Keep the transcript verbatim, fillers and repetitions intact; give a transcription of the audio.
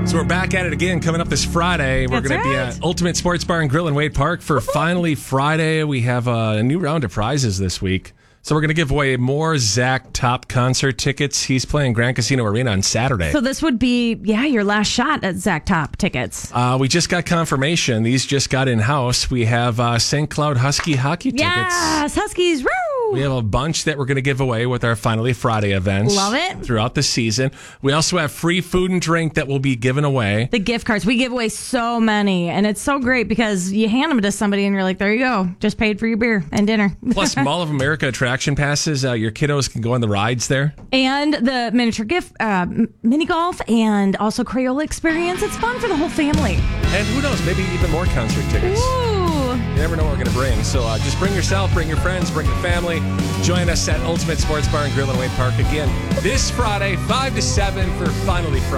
So we're back at it again coming up this Friday. We're That's going to be right. at Ultimate Sports Bar and Grill in Wade Park for Finally Friday. We have a new round of prizes this week. So we're going to give away more Zach Top concert tickets. He's playing Grand Casino Arena on Saturday. So this would be, yeah, your last shot at Zach Top tickets. Uh, we just got confirmation. These just got in-house. We have uh, Saint Cloud Husky hockey tickets. Yes, Huskies, woo! We have a bunch that we're going to give away with our Finally Friday events. Love it. Throughout the season. We also have free food and drink that will be given away. The gift cards. We give away so many, and it's so great because you hand them to somebody and you're like, there you go. Just paid for your beer and dinner. Plus, Mall of America attraction passes. Uh, your kiddos can go on the rides there. And the miniature gift, uh, mini golf, and also Crayola experience. It's fun for the whole family. And who knows, maybe even more concert tickets. Ooh. You never know what we're going to bring. So uh, just bring yourself, bring your friends, bring your family. Join us at Ultimate Sports Bar and Grill in Wade Park again this Friday, five to seven for Finally Friday.